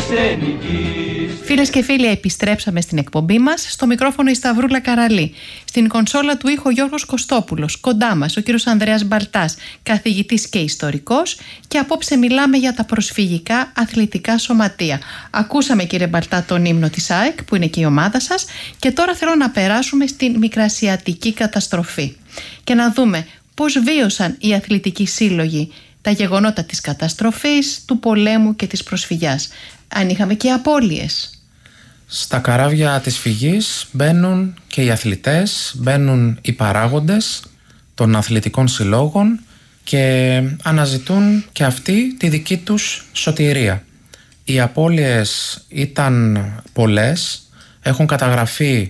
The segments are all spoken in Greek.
Φίλες και φίλοι, επιστρέψαμε στην εκπομπή μας. Στο μικρόφωνο η Σταυρούλα Καραλή. Στην κονσόλα του ήχου Γιώργος Κωστόπουλος. Κοντά μας ο κύριος Ανδρέας Μπαλτάς, καθηγητής και ιστορικός. Και απόψε μιλάμε για τα προσφυγικά αθλητικά σωματεία. Ακούσαμε, κύριε Μπαλτά, τον ύμνο της ΑΕΚ, που είναι και η ομάδα σας. Και τώρα θέλω να περάσουμε στην μικρασιατική καταστροφή. Και να δούμε πώς βίωσαν οι αθλητικοί σύλλογοι τα γεγονότα της καταστροφής, του πολέμου και της προσφυγιάς. Αν είχαμε και απώλειες. Στα καράβια της φυγής μπαίνουν και οι αθλητές, μπαίνουν οι παράγοντες των αθλητικών συλλόγων και αναζητούν και αυτοί τη δική τους σωτηρία. Οι απώλειες ήταν πολλές, έχουν καταγραφεί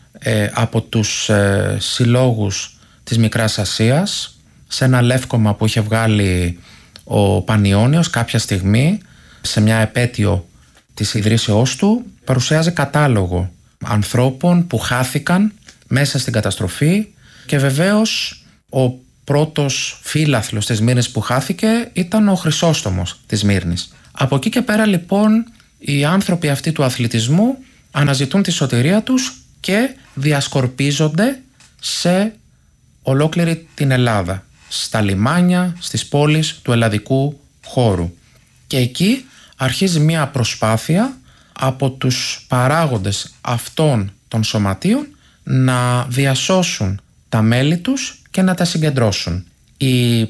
από τους συλλόγους της Μικράς Ασίας σε ένα λεύκομα που είχε βγάλει ο Πανιώνιος κάποια στιγμή, σε μια επέτειο της ιδρύσεώς του, παρουσιάζει κατάλογο ανθρώπων που χάθηκαν μέσα στην καταστροφή και βεβαίως ο πρώτος φύλαθλος της Σμύρνης που χάθηκε ήταν ο Χρυσόστομος της Σμύρνης. Από εκεί και πέρα λοιπόν οι άνθρωποι αυτοί του αθλητισμού αναζητούν τη σωτηρία τους και διασκορπίζονται σε ολόκληρη την Ελλάδα, στα λιμάνια, στις πόλεις του ελλαδικού χώρου. Και εκεί αρχίζει μια προσπάθεια από τους παράγοντες αυτών των σωματείων να διασώσουν τα μέλη τους και να τα συγκεντρώσουν. Οι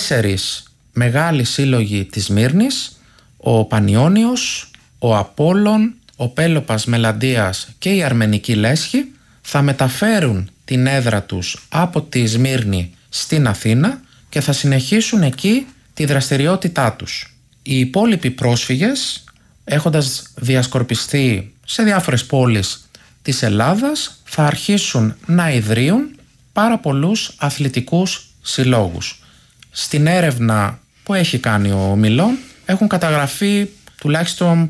4 μεγάλοι σύλλογοι της Σμύρνης, ο Πανιώνιος, ο Απόλλων, ο Πέλοπας Μελαντίας και η Αρμενική Λέσχη, θα μεταφέρουν την έδρα τους από τη Σμύρνη στην Αθήνα και θα συνεχίσουν εκεί τη δραστηριότητά τους. Οι υπόλοιποι πρόσφυγες, έχοντας διασκορπιστεί σε διάφορες πόλεις της Ελλάδας, θα αρχίσουν να ιδρύουν πάρα πολλούς αθλητικούς συλλόγους. Στην έρευνα που έχει κάνει ο Μιλών έχουν καταγραφεί τουλάχιστον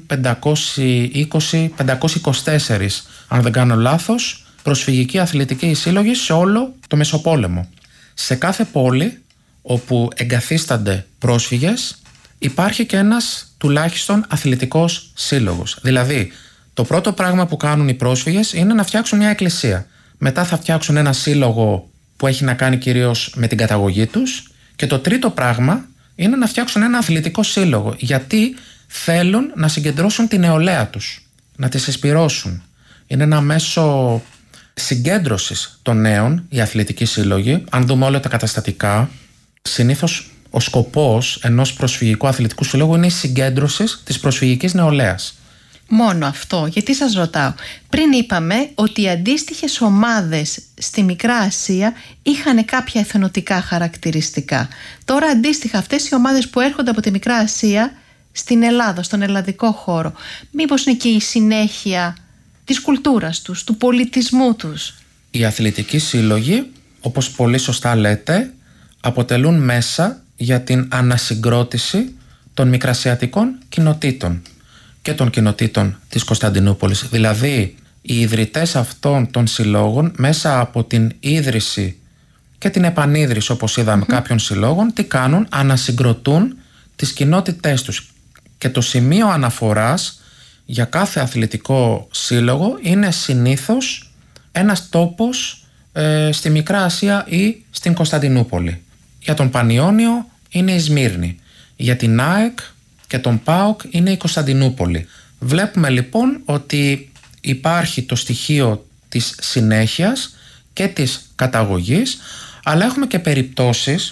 524, αν δεν κάνω λάθος, προσφυγικοί αθλητικοί σύλλογοι σε όλο το Μεσοπόλεμο. Σε κάθε πόλη όπου εγκαθίστανται πρόσφυγες υπάρχει και ένας τουλάχιστον αθλητικός σύλλογος. Δηλαδή, το πρώτο πράγμα που κάνουν οι πρόσφυγες είναι να φτιάξουν μια εκκλησία. Μετά θα φτιάξουν ένα σύλλογο που έχει να κάνει κυρίως με την καταγωγή τους. Και το τρίτο πράγμα είναι να φτιάξουν ένα αθλητικό σύλλογο. Γιατί θέλουν να συγκεντρώσουν την νεολαία τους, να τη συσπυρώσουν. Είναι ένα μέσο συγκέντρωσης των νέων, οι αθλητικοί σύλλογοι. Αν δούμε όλα τα καταστατικά, συνήθως ο σκοπός ενός προσφυγικού αθλητικού συλλόγου είναι η συγκέντρωση της προσφυγικής νεολαίας. Μόνο αυτό, γιατί σας ρωτάω. Πριν είπαμε ότι οι αντίστοιχες ομάδες στη Μικρά Ασία είχαν κάποια εθνοτικά χαρακτηριστικά. Τώρα αντίστοιχα αυτές οι ομάδες που έρχονται από τη Μικρά Ασία στην Ελλάδα, στον ελλαδικό χώρο, μήπως είναι και η συνέχεια της κουλτούρας τους, του πολιτισμού τους? Οι αθλητικοί σύλλογοι, όπως πολύ σωστά λέτε, αποτελούν μέσα για την ανασυγκρότηση των μικρασιατικών κοινοτήτων και των κοινοτήτων της Κωνσταντινούπολης. Δηλαδή, οι ιδρυτές αυτών των συλλόγων, μέσα από την ίδρυση και την επανίδρυση, όπως είδαμε, κάποιων συλλόγων, τι κάνουν? Ανασυγκροτούν τις κοινότητές τους. Και το σημείο αναφοράς για κάθε αθλητικό σύλλογο είναι συνήθως ένας τόπος στη Μικρά Ασία ή στην Κωνσταντινούπολη. Για τον Πανιώνιο είναι η Σμύρνη. Για την ΑΕΚ και τον ΠΑΟΚ είναι η Κωνσταντινούπολη. Βλέπουμε λοιπόν ότι υπάρχει το στοιχείο της συνέχειας και της καταγωγής, αλλά έχουμε και περιπτώσεις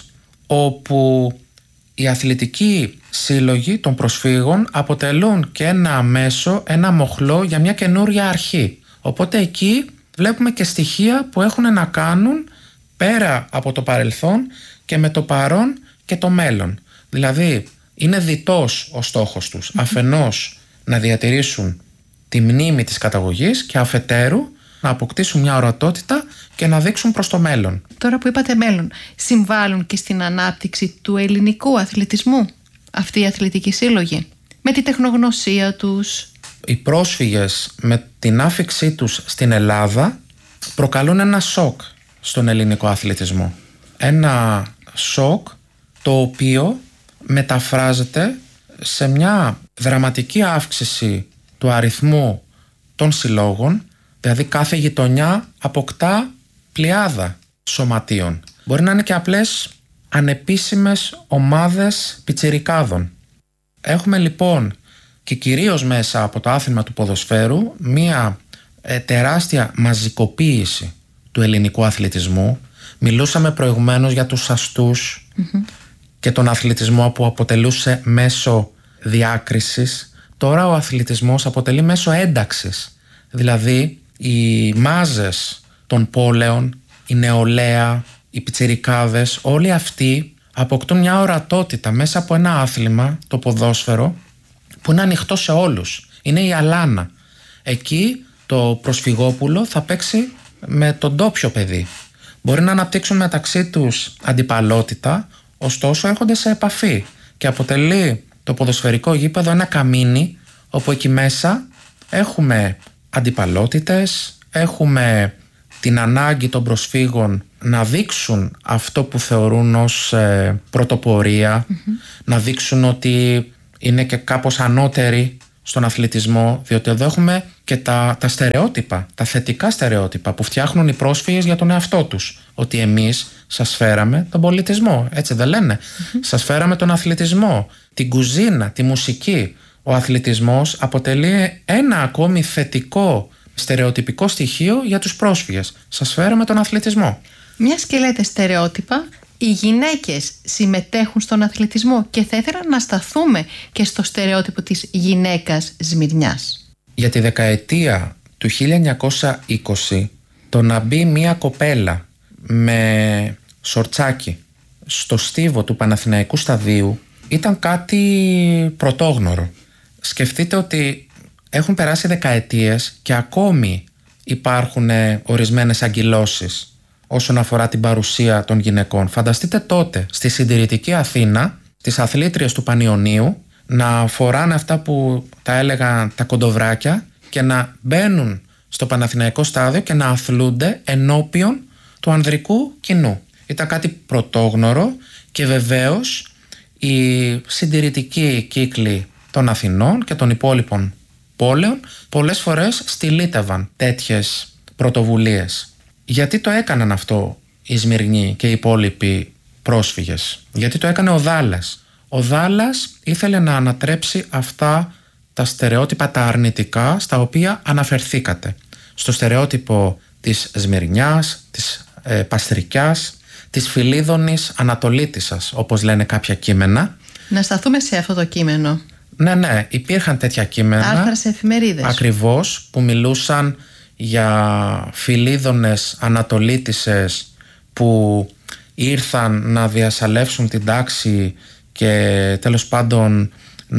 όπου οι αθλητικοί σύλλογοι των προσφύγων αποτελούν και ένα μέσο, ένα μοχλό για μια καινούρια αρχή. Οπότε εκεί βλέπουμε και στοιχεία που έχουν να κάνουν πέρα από το παρελθόν και με το παρόν και το μέλλον. Δηλαδή είναι διτός ο στόχος τους. Αφενός να διατηρήσουν τη μνήμη της καταγωγής και αφετέρου να αποκτήσουν μια ορατότητα και να δείξουν προς το μέλλον. Τώρα που είπατε μέλλον, συμβάλλουν και στην ανάπτυξη του ελληνικού αθλητισμού αυτοί οι αθλητικοί σύλλογοι, με τη τεχνογνωσία τους? Οι πρόσφυγες με την άφιξή τους στην Ελλάδα προκαλούν ένα σοκ στον ελληνικό αθλητισμό. Ένα σοκ το οποίο μεταφράζεται σε μια δραματική αύξηση του αριθμού των συλλόγων, δηλαδή κάθε γειτονιά αποκτά πλειάδα σωματείων. Μπορεί να είναι και απλές ανεπίσημες ομάδες πιτσιρικάδων. Έχουμε λοιπόν και κυρίως μέσα από το άθλημα του ποδοσφαίρου μία τεράστια μαζικοποίηση του ελληνικού αθλητισμού. Μιλούσαμε προηγουμένως για τους αστούς και τον αθλητισμό που αποτελούσε μέσο διάκρισης. Τώρα ο αθλητισμός αποτελεί μέσο ένταξης. Δηλαδή οι μάζες των πόλεων, η νεολαία, οι πιτσιρικάδες, όλοι αυτοί αποκτούν μια ορατότητα μέσα από ένα άθλημα, το ποδόσφαιρο, που είναι ανοιχτό σε όλους. Είναι η αλάνα. Εκεί το προσφυγόπουλο θα παίξει με τον ντόπιο παιδί. Μπορεί να αναπτύξουν μεταξύ τους αντιπαλότητα, ωστόσο έρχονται σε επαφή και αποτελεί το ποδοσφαιρικό γήπεδο ένα καμίνι, όπου εκεί μέσα έχουμε αντιπαλότητες, έχουμε την ανάγκη των προσφύγων να δείξουν αυτό που θεωρούν ως πρωτοπορία, να δείξουν ότι είναι και κάπως ανώτεροι στον αθλητισμό, διότι εδώ έχουμε και τα στερεότυπα, τα θετικά στερεότυπα που φτιάχνουν οι πρόσφυγες για τον εαυτό τους. Ότι εμείς σας φέραμε τον πολιτισμό, έτσι δεν λένε? Σας φέραμε τον αθλητισμό, την κουζίνα, τη μουσική. Ο αθλητισμός αποτελεί ένα ακόμη θετικό στερεοτυπικό στοιχείο για τους πρόσφυγες. Σας φέραμε τον αθλητισμό. Μιας και λέτε στερεότυπα, οι γυναίκες συμμετέχουν στον αθλητισμό και θα ήθελα να σταθούμε και στο στερεότυπο της γυναίκας Σμυρνιάς. Για τη δεκαετία του 1920, το να μπει μια κοπέλα με σορτσάκι στο στίβο του Παναθηναϊκού Σταδίου ήταν κάτι πρωτόγνωρο. Σκεφτείτε ότι έχουν περάσει δεκαετίες και ακόμη υπάρχουν ορισμένες αγκυλώσεις όσον αφορά την παρουσία των γυναικών. Φανταστείτε τότε στη συντηρητική Αθήνα τις αθλήτριες του Πανιωνίου να φοράνε αυτά που τα έλεγαν τα κοντοβράκια και να μπαίνουν στο Παναθηναϊκό Στάδιο και να αθλούνται ενώπιον του ανδρικού κοινού. Ήταν κάτι πρωτόγνωρο και βεβαίως οι συντηρητικοί κύκλοι των Αθηνών και των υπόλοιπων πόλεων πολλές φορές στυλίτευαν τέτοιες πρωτοβουλίες. Γιατί το έκαναν αυτό οι Σμυρνοί και οι υπόλοιποι πρόσφυγες? Γιατί το έκανε ο Δάλλας. Ο Δάλλας ήθελε να ανατρέψει αυτά τα στερεότυπα, τα αρνητικά στα οποία αναφερθήκατε. Στο στερεότυπο της Σμυρνιάς, της Παστρικιάς, της Φιλίδωνης Ανατολίτισσας, όπως λένε κάποια κείμενα. Να σταθούμε σε αυτό το κείμενο. Ναι, υπήρχαν τέτοια κείμενα. Άρθρα σε εφημερίδες. Ακριβώς, που μιλούσαν για Φιλίδωνες Ανατολίτισσες που ήρθαν να διασαλεύσουν την τάξη και τέλος πάντων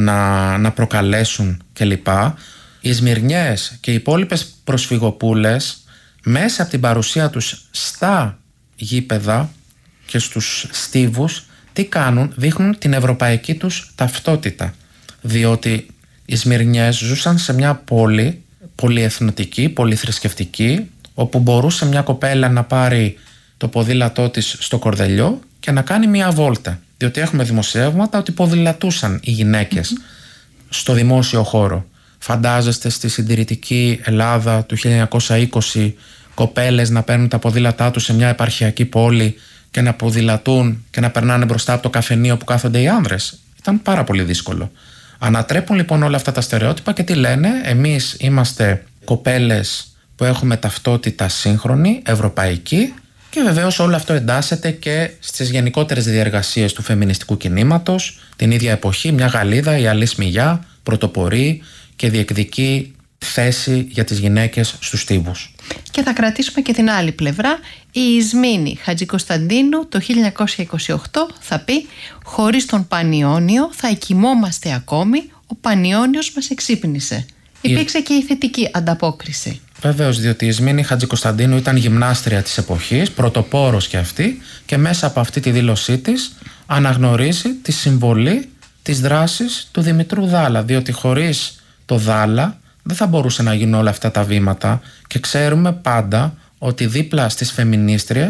να προκαλέσουν κλπ. Οι Σμυρνιές και οι υπόλοιπες προσφυγοπούλες μέσα από την παρουσία τους στα γήπεδα και στους στίβους τι κάνουν? Δείχνουν την ευρωπαϊκή τους ταυτότητα, διότι οι Σμυρνιές ζούσαν σε μια πόλη πολυεθνοτική, πολυθρησκευτική, όπου μπορούσε μια κοπέλα να πάρει το ποδήλατό της στο Κορδελιό και να κάνει μια βόλτα, διότι έχουμε δημοσιεύματα ότι ποδηλατούσαν οι γυναίκες στο δημόσιο χώρο. Φαντάζεστε στη συντηρητική Ελλάδα του 1920 κοπέλες να παίρνουν τα ποδήλατά τους σε μια επαρχιακή πόλη και να ποδηλατούν και να περνάνε μπροστά από το καφενείο που κάθονται οι άνδρες? Ήταν πάρα πολύ δύσκολο. Ανατρέπουν λοιπόν όλα αυτά τα στερεότυπα και τι λένε? Εμείς είμαστε κοπέλες που έχουμε ταυτότητα σύγχρονη, ευρωπαϊκή, και βεβαίως όλο αυτό εντάσσεται και στις γενικότερες διεργασίες του φεμινιστικού κινήματος. Την ίδια εποχή μια Γαλλίδα, η Αλής Μιγιά, πρωτοπορεί και διεκδικεί θέση για τις γυναίκες στους στίβους. Και θα κρατήσουμε και την άλλη πλευρά. Η Ισμήνη Χατζικοσταντίνου το 1928 θα πει: «Χωρίς τον Πανιώνιο θα εκοιμόμαστε ακόμη, ο Πανιώνιος μας εξύπνησε». Υπήρξε και η θετική ανταπόκριση. Βεβαίως, διότι η Ισμήνη Χατζικοσταντίνου ήταν γυμνάστρια της εποχής, πρωτοπόρος και αυτή, και μέσα από αυτή τη δήλωσή της αναγνωρίζει τη συμβολή της δράσης του Δημητρού Δάλλα, διότι χωρίς το Δάλλα δεν θα μπορούσε να γίνουν όλα αυτά τα βήματα, και ξέρουμε πάντα ότι δίπλα στις φεμινίστριες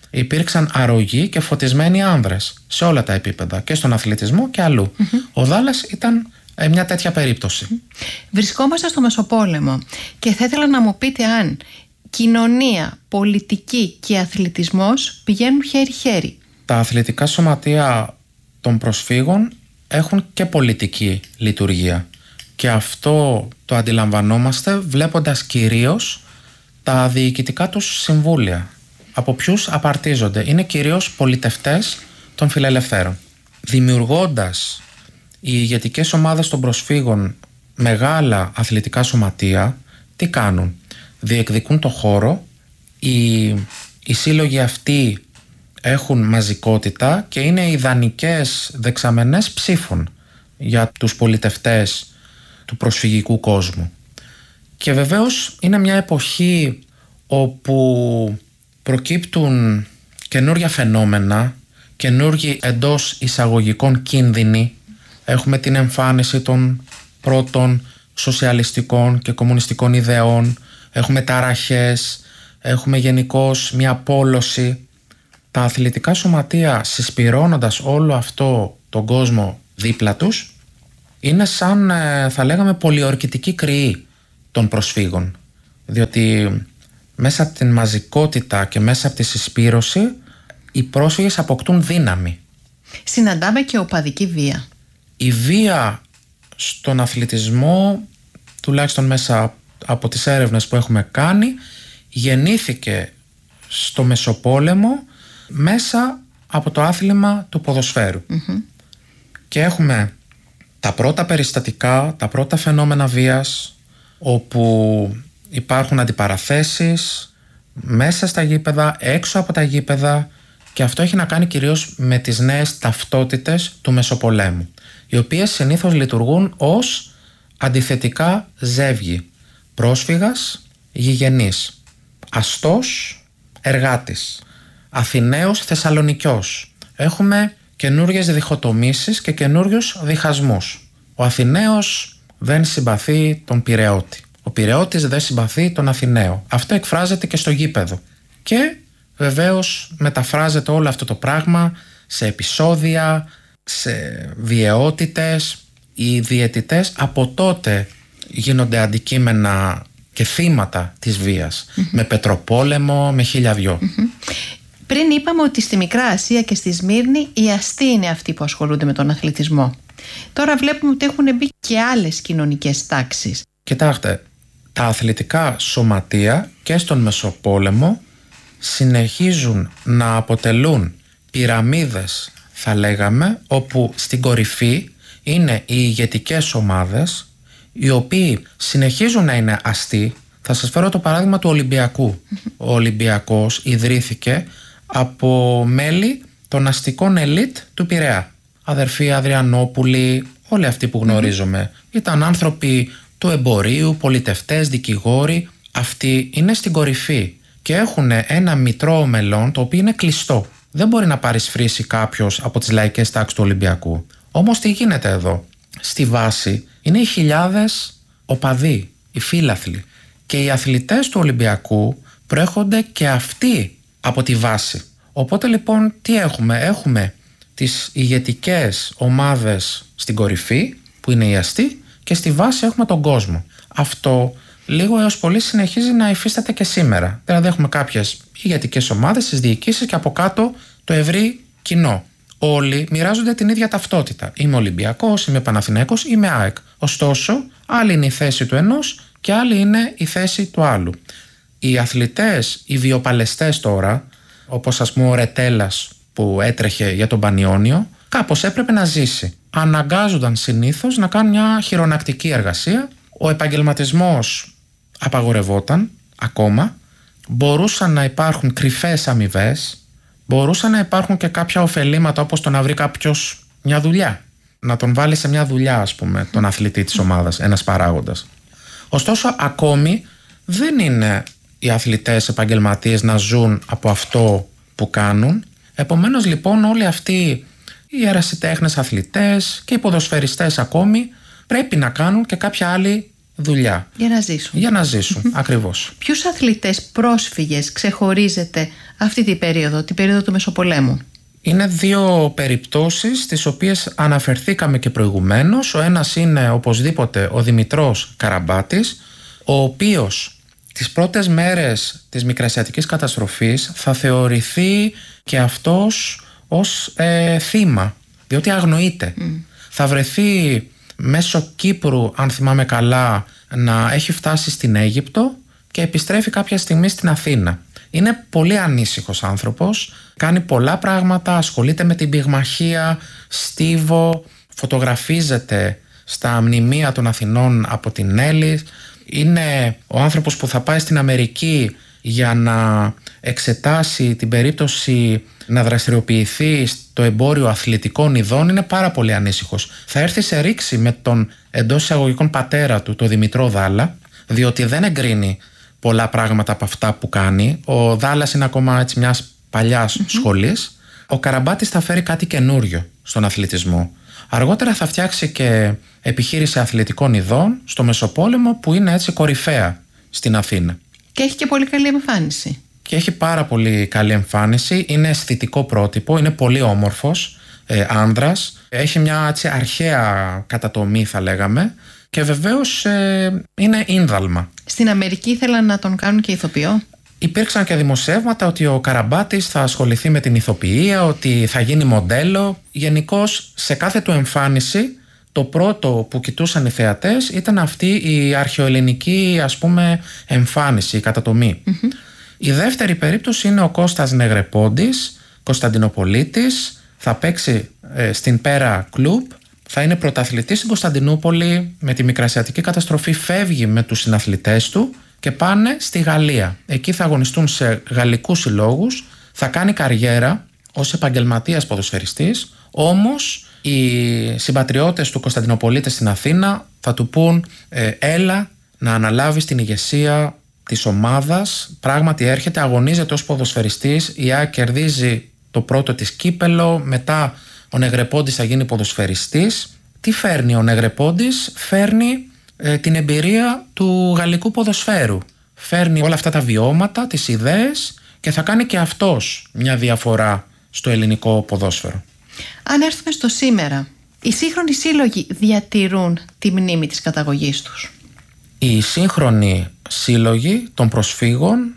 υπήρξαν αρρωγοί και φωτισμένοι άνδρες σε όλα τα επίπεδα, και στον αθλητισμό και αλλού. Ο Δάλλας ήταν μια τέτοια περίπτωση. Βρισκόμαστε στο Μεσοπόλεμο και θα ήθελα να μου πείτε αν κοινωνία, πολιτική και αθλητισμός πηγαίνουν χέρι-χέρι. Τα αθλητικά σωματεία των προσφύγων έχουν και πολιτική λειτουργία, και αυτό το αντιλαμβανόμαστε βλέποντας κυρίως τα διοικητικά τους συμβούλια. Από ποιους απαρτίζονται? Είναι κυρίως πολιτευτές των φιλελευθέρων. Δημιουργώντας οι ηγετικές ομάδες των προσφύγων μεγάλα αθλητικά σωματεία, τι κάνουν? Διεκδικούν το χώρο, οι σύλλογοι αυτοί έχουν μαζικότητα και είναι ιδανικές δεξαμενές ψήφων για τους πολιτευτές του προσφυγικού κόσμου. Και βεβαίως είναι μια εποχή όπου προκύπτουν καινούργια φαινόμενα, καινούργιοι εντός εισαγωγικών κίνδυνοι. Έχουμε την εμφάνιση των πρώτων σοσιαλιστικών και κομμουνιστικών ιδεών, έχουμε ταραχές, έχουμε γενικώς μια πόλωση. Τα αθλητικά σωματεία, συσπυρώνοντας όλο αυτό τον κόσμο δίπλα τους, είναι σαν, θα λέγαμε, πολιορκητική κρυή των προσφύγων, διότι μέσα από την μαζικότητα και μέσα από τη συσπήρωση οι πρόσφυγες αποκτούν δύναμη. Συναντάμε και οπαδική βία. Η βία στον αθλητισμό, τουλάχιστον μέσα από τις έρευνες που έχουμε κάνει, γεννήθηκε στο Μεσοπόλεμο μέσα από το άθλημα του ποδοσφαίρου. Και έχουμε τα πρώτα περιστατικά, τα πρώτα φαινόμενα βίας, όπου υπάρχουν αντιπαραθέσεις μέσα στα γήπεδα, έξω από τα γήπεδα, και αυτό έχει να κάνει κυρίως με τις νέες ταυτότητες του Μεσοπολέμου, οι οποίες συνήθως λειτουργούν ως αντιθετικά ζεύγη. Πρόσφυγας, γηγενής. Αστός, εργάτης. Αθηναίος, Θεσσαλονικιός. Έχουμε καινούριες διχοτομήσεις και καινούριους διχασμούς. Ο Αθηναίος δεν συμπαθεί τον Πειραιώτη. Ο Πειραιώτης δεν συμπαθεί τον Αθηναίο. Αυτό εκφράζεται και στο γήπεδο. Και βεβαίως μεταφράζεται όλο αυτό το πράγμα σε επεισόδια, σε βιαιότητες. Οι διαιτητές από τότε γίνονται αντικείμενα και θύματα της βίας, με πετροπόλεμο, με χίλια δυο. Πριν είπαμε ότι στη Μικρά Ασία και στη Σμύρνη οι αστεί είναι αυτοί που ασχολούνται με τον αθλητισμό. Τώρα βλέπουμε ότι έχουν μπει και άλλες κοινωνικές τάξεις. Κοιτάξτε, τα αθλητικά σωματεία και στον Μεσοπόλεμο συνεχίζουν να αποτελούν πυραμίδες, θα λέγαμε, όπου στην κορυφή είναι οι ηγετικές ομάδες, οι οποίοι συνεχίζουν να είναι αστεί. Θα σας φέρω το παράδειγμα του Ολυμπιακού. Ο Ολυμπιακός ιδρύθηκε από μέλη των αστικών ελίτ του Πειραιά. Αδερφοί Αδριανόπουλοι, όλοι αυτοί που γνωρίζουμε. Ήταν άνθρωποι του εμπορίου, πολιτευτές, δικηγόροι. Αυτοί είναι στην κορυφή και έχουν ένα μητρό μελών το οποίο είναι κλειστό. Δεν μπορεί να παρισφρήσει κάποιος από τις λαϊκές τάξεις του Ολυμπιακού. Όμως τι γίνεται εδώ? Στη βάση είναι οι χιλιάδες οπαδοί, οι φίλαθλοι. Και οι αθλητές του Ολυμπιακού προέρχονται και αυτοί από τη βάση. Οπότε λοιπόν τι έχουμε? Έχουμε τις ηγετικές ομάδες στην κορυφή, που είναι οι αστεί, και στη βάση έχουμε τον κόσμο. Αυτό λίγο έως πολύ συνεχίζει να υφίσταται και σήμερα. Δηλαδή έχουμε κάποιες ηγετικές ομάδες στις διοικήσεις και από κάτω το ευρύ κοινό. Όλοι μοιράζονται την ίδια ταυτότητα. Είμαι Ολυμπιακός, είμαι Παναθηναϊκός, είμαι ΑΕΚ. Ωστόσο, άλλη είναι η θέση του ενός και άλλη είναι η θέση του άλλου. Οι αθλητές, οι βιοπαλαιστές τώρα, όπως ας πούμε ο Ρετέλας που έτρεχε για τον Πανιόνιο, κάπως έπρεπε να ζήσει. Αναγκάζονταν συνήθως να κάνουν μια χειρονακτική εργασία. Ο επαγγελματισμός απαγορευόταν ακόμα. Μπορούσαν να υπάρχουν κρυφές αμοιβές. Μπορούσαν να υπάρχουν και κάποια ωφελήματα, όπως το να βρει κάποιος μια δουλειά. Να τον βάλει σε μια δουλειά, ας πούμε, τον αθλητή της ομάδας, ένας παράγοντας. Ωστόσο, ακόμη δεν είναι οι αθλητές επαγγελματίες να ζουν από αυτό που κάνουν. Επομένως, λοιπόν, όλοι αυτοί οι ερασιτέχνες αθλητές και οι ποδοσφαιριστές ακόμη πρέπει να κάνουν και κάποια άλλη δουλειά. Για να ζήσουν, ακριβώς. Ποιους αθλητές πρόσφυγες ξεχωρίζετε αυτή την περίοδο του Μεσοπολέμου? Είναι δύο περιπτώσεις τις οποίες αναφερθήκαμε και προηγουμένως. Ο ένας είναι οπωσδήποτε ο Δημητρός Καραμπάτης, ο οποίος τις πρώτες μέρες της Μικρασιατικής καταστροφής θα θεωρηθεί και αυτός ως θύμα, διότι αγνοείται. Θα βρεθεί μέσω Κύπρου, αν θυμάμαι καλά, να έχει φτάσει στην Αίγυπτο και επιστρέφει κάποια στιγμή στην Αθήνα. Είναι πολύ ανήσυχος άνθρωπος, κάνει πολλά πράγματα, ασχολείται με την πυγμαχία, στίβο, φωτογραφίζεται στα μνημεία των Αθηνών από την Έλλη. Είναι ο άνθρωπος που θα πάει στην Αμερική για να εξετάσει την περίπτωση να δραστηριοποιηθεί στο εμπόριο αθλητικών ειδών. Είναι πάρα πολύ ανήσυχος. Θα έρθει σε ρήξη με τον εντός εισαγωγικών πατέρα του, τον Δημητρό Δάλα, διότι δεν εγκρίνει πολλά πράγματα από αυτά που κάνει. Ο Δάλας είναι ακόμα έτσι μιας παλιάς σχολής. Ο Καραμπάτης θα φέρει κάτι καινούριο στον αθλητισμό. Αργότερα θα φτιάξει και επιχείρηση αθλητικών ειδών στο Μεσοπόλεμο, που είναι έτσι κορυφαία στην Αθήνα. Και έχει και πολύ καλή εμφάνιση. Και έχει πάρα πολύ καλή εμφάνιση. Είναι αισθητικό πρότυπο, είναι πολύ όμορφος άνδρας. Έχει μια έτσι αρχαία κατατομή, θα λέγαμε. Και βεβαίως είναι ίνδαλμα. Στην Αμερική ήθελαν να τον κάνουν και ηθοποιό. Υπήρξαν και δημοσιεύματα ότι ο Καραμπάτης θα ασχοληθεί με την ηθοποιία, ότι θα γίνει μοντέλο. Γενικώς σε κάθε του εμφάνιση το πρώτο που κοιτούσαν οι θεατές ήταν αυτή η αρχαιοελληνική, ας πούμε, εμφάνιση, η κατατομή. Η δεύτερη περίπτωση είναι ο Κώστας Νεγρεπόντης, Κωνσταντινοπολίτης. Θα παίξει στην Πέρα Κλουμπ. Θα είναι πρωταθλητής στην Κωνσταντινούπολη. Με τη Μικρασιατική καταστροφή φεύγει με τους συναθλητές του και πάνε στη Γαλλία. Εκεί θα αγωνιστούν σε γαλλικούς συλλόγους. Θα κάνει καριέρα ως επαγγελματίας ποδοσφαιριστής. Όμως οι συμπατριώτες του Κωνσταντινοπολίτη στην Αθήνα θα του πούν έλα να αναλάβεις την ηγεσία της ομάδας. Πράγματι έρχεται, αγωνίζεται ως ποδοσφαιριστής. Η ΑΕΚ κερδίζει το πρώτο της κύπελο. Μετά ο Νεγρεπόντης θα γίνει ποδοσφαιριστής. Τι φέρνει ο Νεγρεπόντης? Φέρνει την εμπειρία του γαλλικού ποδοσφαίρου. Φέρνει όλα αυτά τα βιώματα, τις ιδέες, και θα κάνει και αυτός μια διαφορά στο ελληνικό ποδόσφαιρο. Αν έρθουμε στο σήμερα, οι σύγχρονοι σύλλογοι διατηρούν τη μνήμη της καταγωγής τους? Οι σύγχρονοι σύλλογοι των προσφύγων,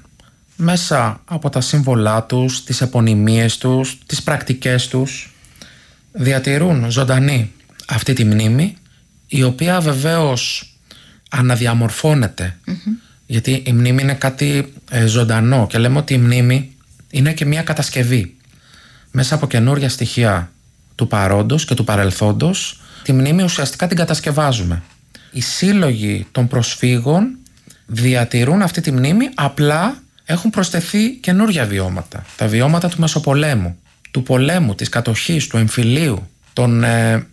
μέσα από τα σύμβολά τους, τις επωνυμίες τους, τις πρακτικές τους, διατηρούν ζωντανή αυτή τη μνήμη, η οποία βεβαίως αναδιαμορφώνεται, γιατί η μνήμη είναι κάτι ζωντανό, και λέμε ότι η μνήμη είναι και μια κατασκευή. Μέσα από καινούρια στοιχεία του παρόντος και του παρελθόντος, τη μνήμη ουσιαστικά την κατασκευάζουμε. Οι σύλλογοι των προσφύγων διατηρούν αυτή τη μνήμη, απλά έχουν προσθεθεί καινούρια βιώματα. Τα βιώματα του Μεσοπολέμου, του πολέμου, της κατοχής, του εμφυλίου, των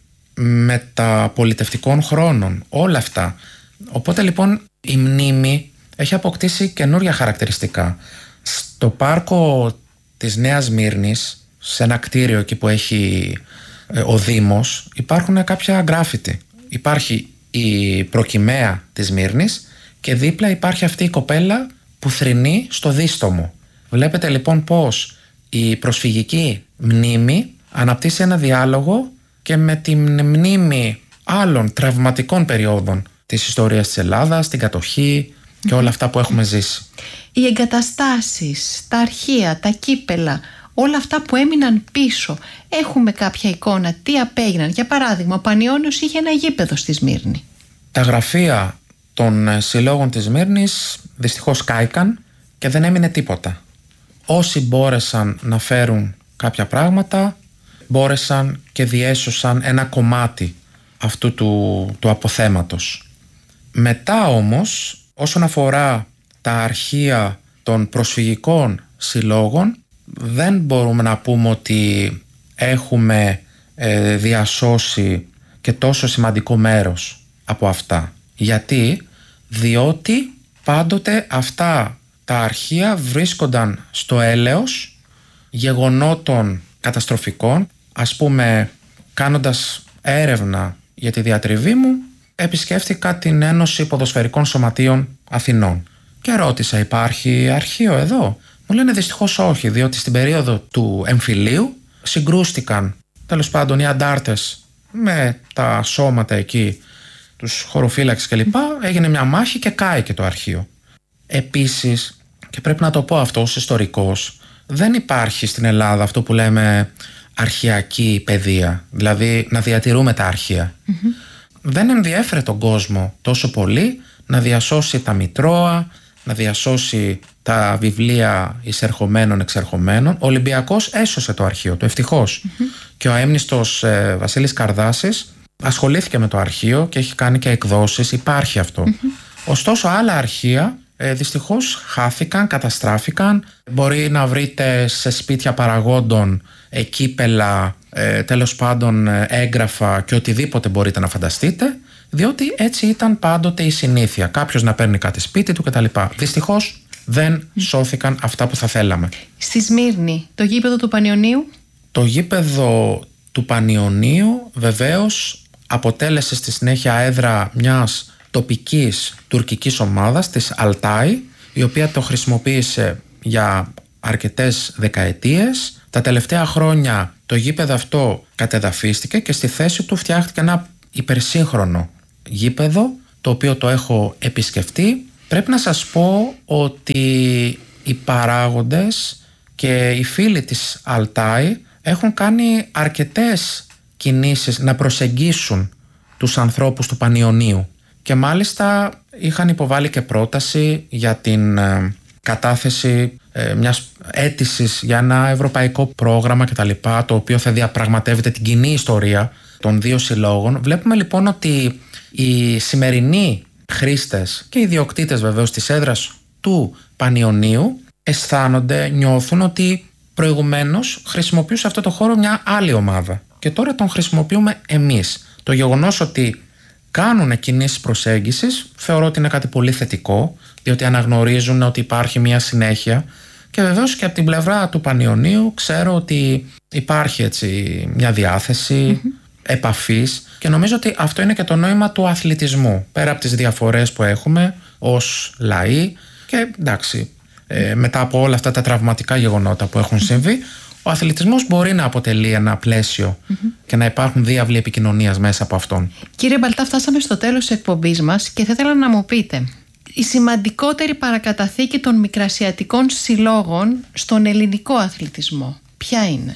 μεταπολιτευτικών χρόνων, όλα αυτά. Οπότε λοιπόν η μνήμη έχει αποκτήσει καινούρια χαρακτηριστικά. Στο πάρκο της Νέας Σμύρνης, σε ένα κτίριο εκεί που έχει ο Δήμος, υπάρχουν κάποια γκράφιτι. Υπάρχει η προκυμαία της Σμύρνης και δίπλα υπάρχει αυτή η κοπέλα που θρηνεί στο δίστομο. Βλέπετε λοιπόν πως η προσφυγική μνήμη αναπτύσσει ένα διάλογο και με την μνήμη άλλων τραυματικών περιόδων της ιστορίας της Ελλάδας, την κατοχή και όλα αυτά που έχουμε ζήσει. Οι εγκαταστάσεις, τα αρχεία, τα κύπελα, όλα αυτά που έμειναν πίσω, έχουμε κάποια εικόνα τι απέγιναν? Για παράδειγμα, ο Πανιώνιος είχε ένα γήπεδο στη Σμύρνη. Τα γραφεία των συλλόγων της Σμύρνης δυστυχώς κάηκαν και δεν έμεινε τίποτα. Όσοι μπόρεσαν να φέρουν κάποια πράγματα, μπόρεσαν και διέσωσαν ένα κομμάτι αυτού του αποθέματος. Μετά όμως, όσον αφορά τα αρχεία των προσφυγικών συλλόγων, δεν μπορούμε να πούμε ότι έχουμε διασώσει και τόσο σημαντικό μέρος από αυτά. Γιατί? Διότι πάντοτε αυτά τα αρχεία βρίσκονταν στο έλεος γεγονότων καταστροφικών. Ας πούμε, κάνοντας έρευνα για τη διατριβή μου, επισκέφθηκα την Ένωση Ποδοσφαιρικών Σωματείων Αθηνών και ρώτησα, υπάρχει αρχείο εδώ? Μου λένε δυστυχώς όχι, διότι στην περίοδο του εμφυλίου συγκρούστηκαν τέλος πάντων οι αντάρτες με τα σώματα εκεί, τους χωροφύλακες κλπ. Έγινε μια μάχη και κάηκε το αρχείο. Επίσης, και πρέπει να το πω αυτό ως ιστορικός, δεν υπάρχει στην Ελλάδα αυτό που λέμε αρχαιακή παιδεία, δηλαδή να διατηρούμε τα αρχεία. Δεν ενδιέφερε τον κόσμο τόσο πολύ να διασώσει τα μητρώα, να διασώσει τα βιβλία εισερχομένων εξερχομένων. Ο Ολυμπιακός έσωσε το αρχείο του, ευτυχώς. Και ο αείμνηστος Βασίλης Καρδάσης ασχολήθηκε με το αρχείο και έχει κάνει και εκδόσεις, υπάρχει αυτό. Ωστόσο άλλα αρχεία δυστυχώς χάθηκαν, καταστράφηκαν. Μπορεί να βρείτε σε σπίτια παραγόντων κύπελα, τέλος πάντων έγγραφα και οτιδήποτε μπορείτε να φανταστείτε, διότι έτσι ήταν πάντοτε η συνήθεια. Κάποιος να παίρνει κάτι σπίτι του κτλ. Δυστυχώς δεν σώθηκαν αυτά που θα θέλαμε. Στη Σμύρνη, το γήπεδο του Πανιωνίου. Το γήπεδο του Πανιωνίου βεβαίως αποτέλεσε στη συνέχεια έδρα μιας τοπικής τουρκικής ομάδας της Αλτάι, η οποία το χρησιμοποίησε για αρκετές δεκαετίες. Τα τελευταία χρόνια το γήπεδο αυτό κατεδαφίστηκε και στη θέση του φτιάχτηκε ένα υπερσύγχρονο γήπεδο, το οποίο το έχω επισκεφτεί. Πρέπει να σας πω ότι οι παράγοντες και οι φίλοι της Αλτάι έχουν κάνει αρκετές κινήσεις να προσεγγίσουν τους ανθρώπους του Πανιωνίου και μάλιστα είχαν υποβάλει και πρόταση για την κατάθεση μιας αίτησης για ένα ευρωπαϊκό πρόγραμμα κτλ, το οποίο θα διαπραγματεύεται την κοινή ιστορία των δύο συλλόγων. Βλέπουμε λοιπόν ότι οι σημερινοί χρήστες και οι ιδιοκτήτες βεβαίως της έδρας του Πανιωνίου αισθάνονται, νιώθουν ότι προηγουμένως χρησιμοποιούσε αυτό το χώρο μια άλλη ομάδα και τώρα τον χρησιμοποιούμε εμείς. Το γεγονός ότι κάνουν κινήσεις προσέγγισης θεωρώ ότι είναι κάτι πολύ θετικό, διότι αναγνωρίζουν ότι υπάρχει μια συνέχεια και βεβαίως και από την πλευρά του Πανιωνίου ξέρω ότι υπάρχει έτσι μια διάθεση επαφής και νομίζω ότι αυτό είναι και το νόημα του αθλητισμού, πέρα από τις διαφορές που έχουμε ως λαοί και εντάξει, μετά από όλα αυτά τα τραυματικά γεγονότα που έχουν συμβεί, ο αθλητισμός μπορεί να αποτελεί ένα πλαίσιο και να υπάρχουν διάβλοι επικοινωνίας μέσα από αυτόν. Κύριε Μπαλτά, φτάσαμε στο τέλος της εκπομπής μας και θα ήθελα να μου πείτε η σημαντικότερη παρακαταθήκη των μικρασιατικών συλλόγων στον ελληνικό αθλητισμό ποια είναι?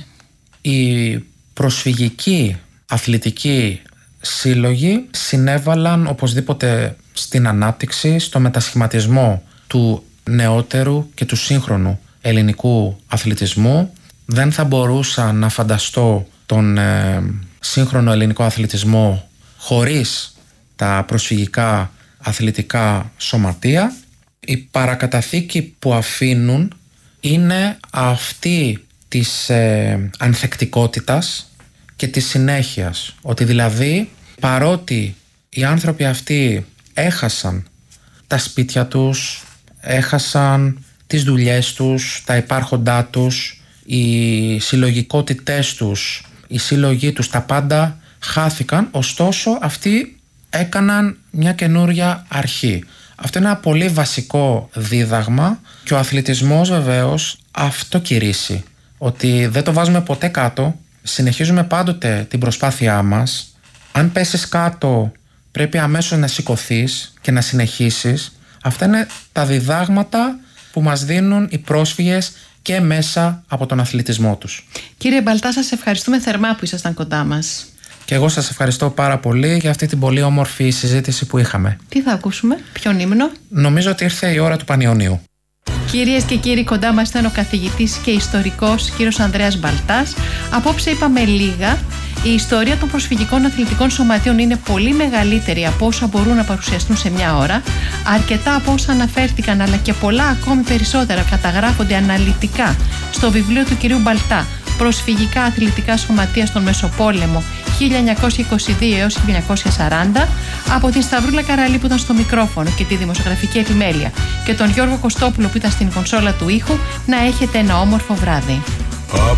Οι προσφυγικοί αθλητικοί σύλλογοι συνέβαλαν οπωσδήποτε στην ανάπτυξη, στο μετασχηματισμό του νεότερου και του σύγχρονου ελληνικού αθλητισμού. Δεν θα μπορούσα να φανταστώ τον σύγχρονο ελληνικό αθλητισμό χωρίς τα προσφυγικά αθλητικά σωματεία. Η παρακαταθήκη που αφήνουν είναι αυτή της ανθεκτικότητας και της συνέχειας. Ότι δηλαδή παρότι οι άνθρωποι αυτοί έχασαν τα σπίτια τους, έχασαν τις δουλειές τους, τα υπάρχοντά τους, οι συλλογικότητές τους, οι σύλλογοι τους, τα πάντα χάθηκαν, ωστόσο αυτοί έκαναν μια καινούρια αρχή. Αυτό είναι ένα πολύ βασικό δίδαγμα και ο αθλητισμός βεβαίως αυτό κηρύσσει, ότι δεν το βάζουμε ποτέ κάτω, συνεχίζουμε πάντοτε την προσπάθειά μας. Αν πέσεις κάτω πρέπει αμέσως να σηκωθείς και να συνεχίσεις. Αυτά είναι τα διδάγματα που μας δίνουν οι πρόσφυγες και μέσα από τον αθλητισμό τους. Κύριε Μπαλτά, σας ευχαριστούμε θερμά που ήσασταν κοντά μας. Και εγώ σας ευχαριστώ πάρα πολύ για αυτή την πολύ όμορφη συζήτηση που είχαμε. Τι θα ακούσουμε, ποιον ύμνο? Νομίζω ότι ήρθε η ώρα του Πανιωνίου. Κυρίες και κύριοι, κοντά μας ήταν ο καθηγητής και ιστορικός κύριος Ανδρέας Μπαλτάς. Απόψε είπαμε λίγα. Η ιστορία των προσφυγικών αθλητικών σωματείων είναι πολύ μεγαλύτερη από όσα μπορούν να παρουσιαστούν σε μια ώρα. Αρκετά από όσα αναφέρθηκαν, αλλά και πολλά ακόμη περισσότερα καταγράφονται αναλυτικά στο βιβλίο του κυρίου Μπαλτά «Προσφυγικά αθλητικά σωματεία στον Μεσοπόλεμο 1922 έως 1940» από την Σταυρούλα Καραλή που ήταν στο μικρόφωνο και τη δημοσιογραφική επιμέλεια και τον Γιώργο Κωστόπουλο που ήταν στην κονσόλα του ήχου. Να έχετε ένα όμορφο βράδυ.